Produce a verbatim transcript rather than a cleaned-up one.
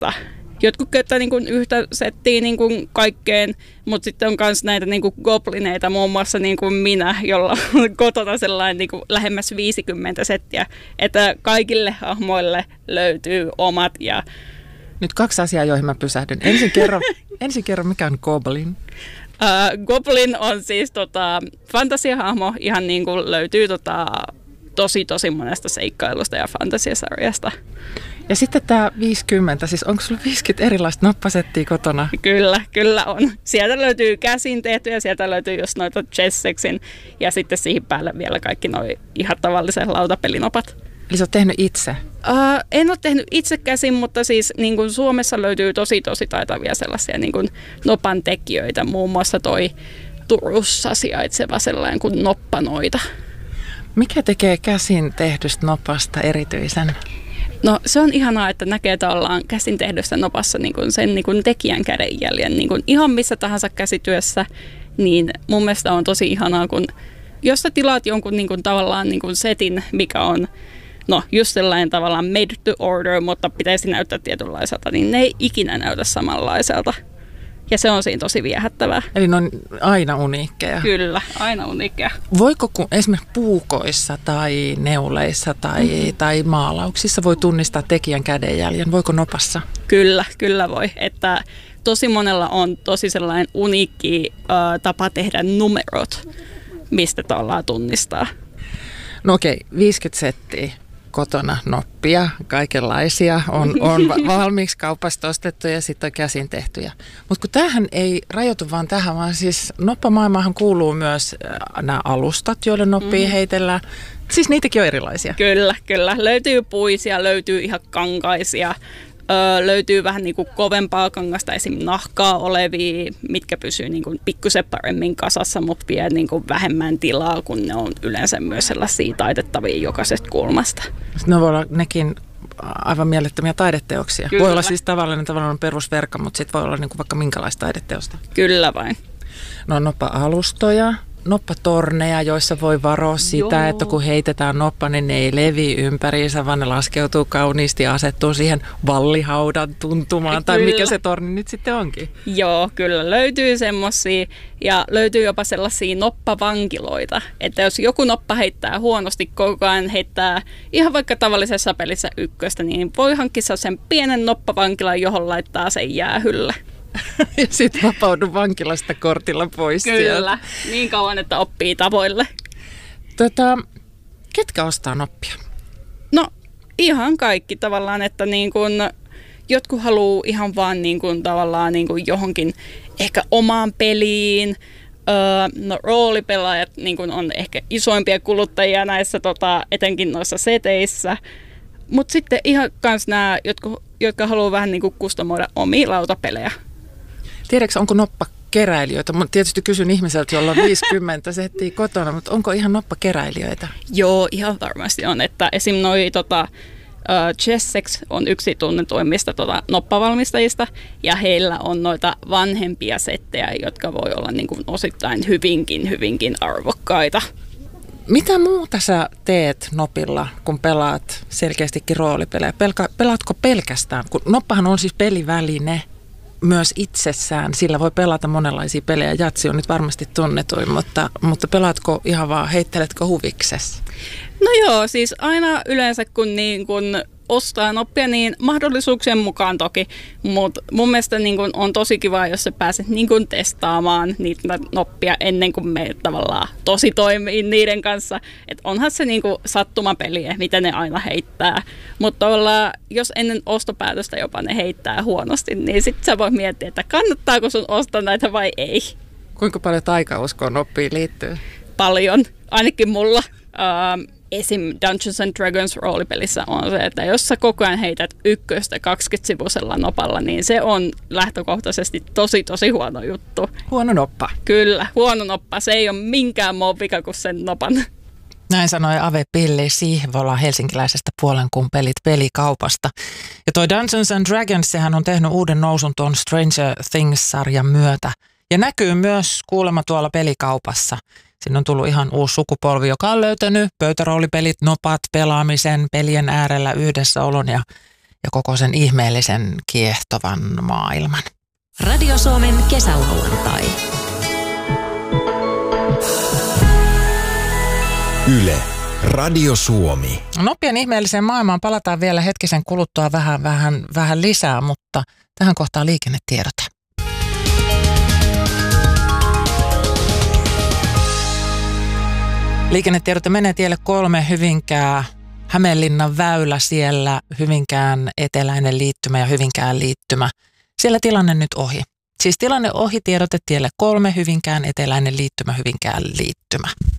Jotkut käyttää niin kuin yhtä settiä niin kuin kaikkeen, mutta sitten on myös näitä niin kuin goblineita, muun muassa niin kuin minä, jolla on kotona sellainen niin kuin lähemmäs viisikymmentä settiä, että kaikille hahmoille löytyy omat. Ja nyt kaksi asiaa, joihin mä pysähdyn. Ensin kerro, ensin kerro mikä on goblin? Uh, goblin on siis tota, fantasiahahmo, ihan niin kuin löytyy tota, tosi tosi monesta seikkailusta ja fantasiasarjasta. Ja sitten tämä viisikymmentä, siis onko sulla viisikymmentä erilaista noppasettiä kotona? Kyllä, kyllä on. Sieltä löytyy käsin tehtyjä, sieltä löytyy just noita Chessexin ja sitten siihen päälle vielä kaikki noi ihan tavalliset lautapelinopat. Eli sä oot tehnyt itse? Uh, en ole tehnyt itse käsin, mutta siis niin kuin Suomessa löytyy tosi tosi taitavia sellaisia niin kuin nopan tekijöitä. Muun muassa toi Turussa sijaitseva sellainen kuin Noppanoita. Mikä tekee käsin tehdystä nopasta erityisen? No se on ihanaa, että näkee tavallaan käsin tehdystä nopassa niin kuin sen niin kuin tekijän kädenjäljen niin kuin ihan missä tahansa käsityössä. Niin mun mielestä on tosi ihanaa, kun jos sä tilaat jonkun niin kuin tavallaan niin kuin setin, mikä on no just sellainen tavallaan made to order, mutta pitäisi näyttää tietynlaiselta, niin ne ei ikinä näytä samanlaiselta. Ja se on siinä tosi viehättävää. Eli ne on aina uniikkeja. Kyllä, aina uniikkeja. Voiko kun esimerkiksi puukoissa tai neuleissa tai, mm-hmm. tai maalauksissa voi tunnistaa tekijän kädenjäljen? Voiko nopassa? Kyllä, kyllä voi. Että tosi monella on tosi sellainen uniikki äh, tapa tehdä numerot, mistä tavallaan tunnistaa. No okei, viisikymmentä settiä. Kotona noppia, kaikenlaisia, on, on valmiiksi kaupasta ostettuja ja sitten on käsin tehtyjä. Mutta kun tämähän ei rajoitu vaan tähän, vaan siis noppamaailmahan kuuluu myös nämä alustat, joille noppia mm. heitellään. Siis niitäkin on erilaisia. Kyllä, kyllä. Löytyy puisia, löytyy ihan kankaisia, öö, löytyy vähän niin kuin kovempaa kangasta, esim. Nahkaa olevia, mitkä pysyy niin kuin pikkusen paremmin kasassa, mutta vie niin kuin vähemmän tilaa, kun ne on yleensä myös sellaisia taitettavia jokaisesta kulmasta. Ne voi olla nekin aivan mielettömiä taideteoksia. Kyllä. Voi olla siis tavallinen, tavallinen perusverkka, mutta sitten voi olla niin kuin vaikka minkälaista taideteosta. Kyllä vain. No noppa-alustoja, noppatorneja, joissa voi varoa sitä, Joo. että kun heitetään noppa, niin ne ei levi ympäriinsä, vaan ne laskeutuu kauniisti ja asettuu siihen vallihaudan tuntumaan, tai mikä se torni nyt sitten onkin. Joo, kyllä löytyy semmosia ja löytyy jopa sellaisia noppavankiloita, että jos joku noppa heittää huonosti koko ajan, heittää ihan vaikka tavallisessa pelissä ykköstä, niin voi hankkia sen pienen noppavankilan, johon laittaa sen jäähylle. Ja sitten vapaudu vankilasta kortilla pois. Kyllä, sieltä. Niin kauan, että oppii tavoille. Tota, ketkä ostaa noppia? No ihan kaikki tavallaan, että niin kun jotkut haluaa ihan vaan niin kun tavallaan niin kun johonkin ehkä omaan peliin. Öö, no roolipelaajat niin kun on ehkä isoimpia kuluttajia näissä tota, etenkin noissa seteissä. Mutta sitten ihan kans nämä, jotka, jotka haluaa vähän niin kun kustomoida omia lautapelejä. Tiedätkö, onko noppakeräilijöitä? Mä tietysti kysyn ihmiseltä, jolla on viisikymmentä settiä kotona, mutta onko ihan noppakeräilijöitä? Joo, ihan varmasti on. Että esim. Noi tota, uh, Chessex on yksi tunnetuimmista tota, noppavalmistajista, ja heillä on noita vanhempia settejä, jotka voi olla niin kuin osittain hyvinkin, hyvinkin arvokkaita. Mitä muuta sä teet nopilla, kun pelaat selkeästikin roolipelejä? Pelka, pelaatko pelkästään? Kun noppahan on siis peliväline myös itsessään. Sillä voi pelata monenlaisia pelejä. Jatsi on nyt varmasti tunnetuin, mutta, mutta pelaatko ihan vaan, heitteletkö huviksessa? No joo, siis aina yleensä kun, niin kun ostaa noppia, niin mahdollisuuksien mukaan toki, mutta mun mielestä niin kun on tosi kiva, jos sä pääset niin kun testaamaan niitä noppia ennen kuin me tavallaan tosi toimii niiden kanssa. Et onhan se niin kun sattumapeliä, mitä ne aina heittää, mutta jos ennen ostopäätöstä jopa ne heittää huonosti, niin sitten sä voit miettiä, että kannattaako sun ostaa näitä vai ei. Kuinka paljon taikauskoon noppiin liittyy? Paljon, ainakin mulla. Uh, esim. Dungeons and Dragons roolipelissä on se, että jos sä koko ajan heität ykköstä kaksikymmentä-sivuisella nopalla, niin se on lähtökohtaisesti tosi tosi huono juttu. Huono noppa. Kyllä, huono noppa. Se ei ole minkään muun vika kuin sen nopan. Näin sanoi Ave Pilli Sihvola helsinkiläisestä Puolenkumpelit pelikaupasta. Ja toi Dungeons and Dragons, sehän on tehnyt uuden nousun tuon Stranger Things-sarjan myötä. Ja näkyy myös kuulemma tuolla pelikaupassa. Siinä on tullut ihan uusi sukupolvi, joka on löytänyt pöytäroolipelit, nopat, pelaamisen, pelien äärellä yhdessäolon ja, ja koko sen ihmeellisen kiehtovan maailman. Radio Suomen kesälauantai. Yle, Radio Suomi. Nopean ihmeelliseen maailmaan palataan vielä hetkisen kuluttua vähän, vähän, vähän lisää, mutta tähän kohtaan liikennetiedote. Liikennetiedote menee tielle kolme Hyvinkää, Hämeenlinnan väylä siellä, Hyvinkään eteläinen liittymä ja Hyvinkään liittymä. Siellä tilanne nyt ohi. Siis tilanne ohi, tiedote tielle kolme, Hyvinkään eteläinen liittymä, Hyvinkään liittymä.